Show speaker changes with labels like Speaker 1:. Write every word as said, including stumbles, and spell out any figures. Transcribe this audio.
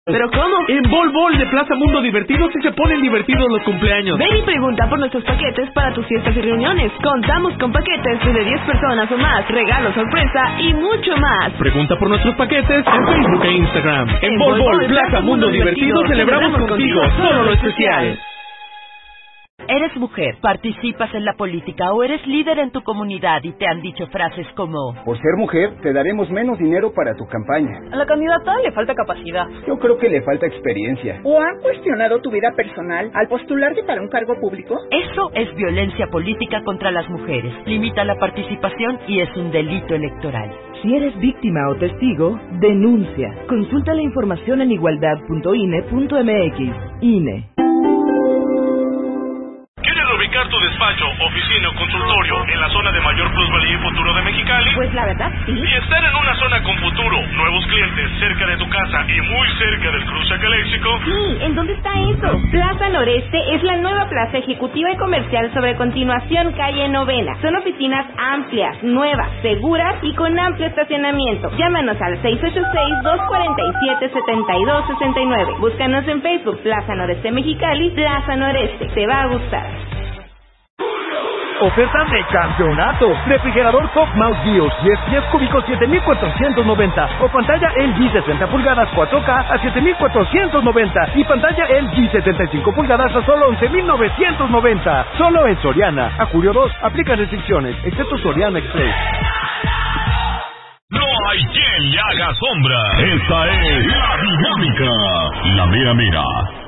Speaker 1: ¿Pero cómo?
Speaker 2: En Bol Bol de Plaza Mundo Divertido sí se ponen divertidos los cumpleaños.
Speaker 1: Ven y pregunta por nuestros paquetes para tus fiestas y reuniones. Contamos con paquetes de diez personas o más, regalos sorpresa y mucho más.
Speaker 2: Pregunta por nuestros paquetes en Facebook e Instagram. En, en Bol Bol, Plaza Mundo Divertido, celebramos contigo solo lo especial.
Speaker 3: Eres mujer, participas en la política o eres líder en tu comunidad y te han dicho frases como:
Speaker 4: por ser mujer, te daremos menos dinero para tu campaña.
Speaker 5: A la candidata le falta capacidad.
Speaker 4: Yo creo que le falta experiencia.
Speaker 6: ¿O han cuestionado tu vida personal al postularte para un cargo público?
Speaker 3: Eso es violencia política contra las mujeres. Limita la participación y es un delito electoral.
Speaker 7: Si eres víctima o testigo, denuncia. Consulta la información en igualdad punto I N E punto M X. I N E.
Speaker 8: Ubicar tu despacho, oficina o consultorio en la zona de mayor plusvalía y futuro de Mexicali.
Speaker 9: Pues la verdad, sí.
Speaker 8: Y estar en una zona con futuro, nuevos clientes, cerca de tu casa y muy cerca del cruce Caléxico.
Speaker 9: Sí, ¿en dónde está eso? Plaza Noreste es la nueva plaza ejecutiva y comercial sobre Continuación Calle Novena. Son oficinas amplias, nuevas, seguras y con amplio estacionamiento. Llámanos al seis ocho seis, dos cuatro siete, siete dos seis nueve. Búscanos en Facebook, Plaza Noreste Mexicali, Plaza Noreste. Te va a gustar.
Speaker 10: Oferta de campeonato. Refrigerador Top Mouse Bios diez pies cúbicos siete mil cuatrocientos noventa o pantalla L G sesenta pulgadas cuatro K a siete mil cuatrocientos noventa y pantalla L G setenta y cinco pulgadas a solo once mil novecientos noventa. Solo en Soriana. A julio dos, aplica restricciones, excepto Soriana Express.
Speaker 8: No hay quien le haga sombra. Esta es La Dinámica. La mera mera.